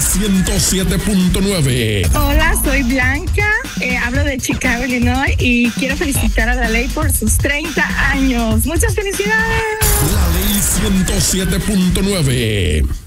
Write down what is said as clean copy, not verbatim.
107.9. Hola, soy Blanca, hablo de Chicago, Illinois y quiero felicitar a La Ley por sus 30 años. ¡Muchas felicidades! La Ley 107.9.